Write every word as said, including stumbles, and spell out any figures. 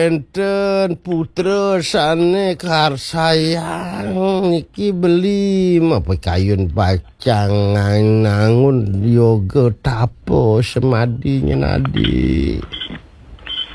Enten putra sane kar sayang niki beli apa kayun pacangan nangun yoga tapo semadinya nadi.